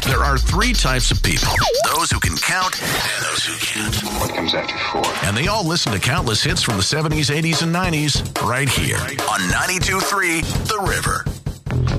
There are three types of people. Those who can count and those who can't. What comes after 4? And they all listen to countless hits from the 70s, 80s, and 90s right here on 92.3 The River.